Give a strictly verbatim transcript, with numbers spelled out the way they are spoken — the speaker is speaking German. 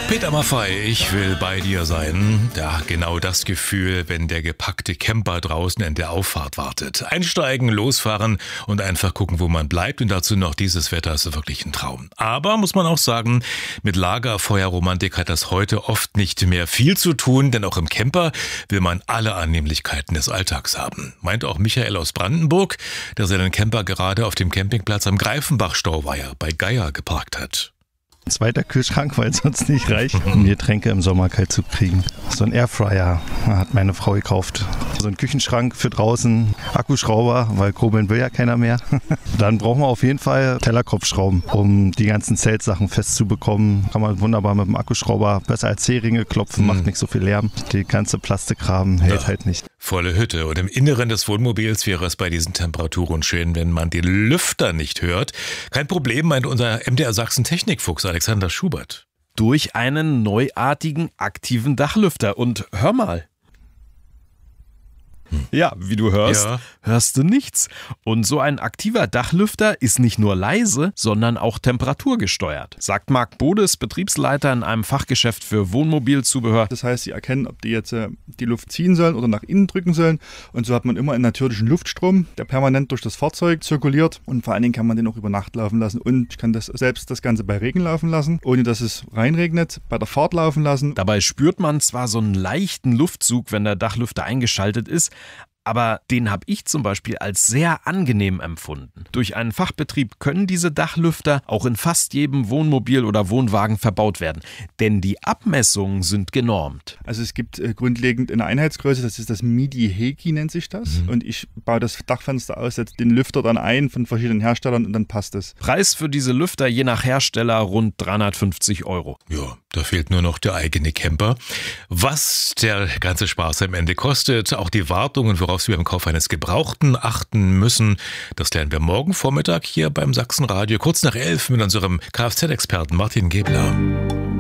Peter Maffay, ich will bei dir sein. Ja, genau das Gefühl, wenn der gepackte Camper draußen in der Auffahrt wartet. Einsteigen, losfahren und einfach gucken, wo man bleibt. Und dazu noch dieses Wetter ist wirklich ein Traum. Aber, muss man auch sagen, mit Lagerfeuerromantik hat das heute oft nicht mehr viel zu tun, denn auch im Camper will man alle Annehmlichkeiten des Alltags haben. Meint auch Michael aus Brandenburg, der seinen Camper gerade auf dem Campingplatz am Greifenbach-Stauweiher bei Geier geparkt hat. Ein zweiter Kühlschrank, weil es sonst nicht reicht, um die Getränke im Sommer kalt zu kriegen. So ein Airfryer hat meine Frau gekauft. So ein Küchenschrank für draußen, Akkuschrauber, weil kurbeln will ja keiner mehr. Dann brauchen wir auf jeden Fall Tellerkopfschrauben, um die ganzen Zeltsachen festzubekommen. Kann man wunderbar mit dem Akkuschrauber besser als C-Ringe klopfen, mhm. macht nicht so viel Lärm. Die ganze Plastikrahmen hält ja. halt nicht. Volle Hütte. Und im Inneren des Wohnmobils wäre es bei diesen Temperaturen schön, wenn man den Lüfter nicht hört. Kein Problem, meint unser M D R Sachsen Technikfuchs Alexander Schubert. Durch einen neuartigen aktiven Dachlüfter. Und hör mal. Hm. Ja, wie du hörst, ja. hörst du nichts. Und so ein aktiver Dachlüfter ist nicht nur leise, sondern auch temperaturgesteuert, sagt Marc Bodes, Betriebsleiter in einem Fachgeschäft für Wohnmobilzubehör. Das heißt, sie erkennen, ob die jetzt äh, die Luft ziehen sollen oder nach innen drücken sollen. Und so hat man immer einen natürlichen Luftstrom, der permanent durch das Fahrzeug zirkuliert. Und vor allen Dingen kann man den auch über Nacht laufen lassen. Und ich kann das selbst das Ganze bei Regen laufen lassen, ohne dass es reinregnet, bei der Fahrt laufen lassen. Dabei spürt man zwar so einen leichten Luftzug, wenn der Dachlüfter eingeschaltet ist, aber den habe ich zum Beispiel als sehr angenehm empfunden. Durch einen Fachbetrieb können diese Dachlüfter auch in fast jedem Wohnmobil oder Wohnwagen verbaut werden, denn die Abmessungen sind genormt. Also es gibt äh, grundlegend eine Einheitsgröße, das ist das MIDI-Heki nennt sich das. Mhm. Und ich baue das Dachfenster aus, setze den Lüfter dann ein von verschiedenen Herstellern und dann passt es. Preis für diese Lüfter je nach Hersteller rund dreihundertfünfzig Euro. Ja, da fehlt nur noch der eigene Camper. Was der ganze Spaß am Ende kostet, auch die Wartung und worauf Sie beim Kauf eines Gebrauchten achten müssen, das lernen wir morgen Vormittag hier beim Sachsenradio, kurz nach elf mit unserem Kfz-Experten Martin Gebler.